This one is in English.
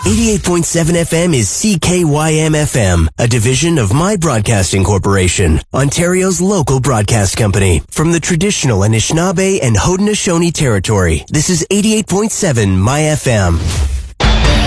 88.7 FM is CKYM FM, a division of My Broadcasting Corporation, Ontario's local broadcast company. From the traditional Anishinaabe and Haudenosaunee territory, this is 88.7 My FM.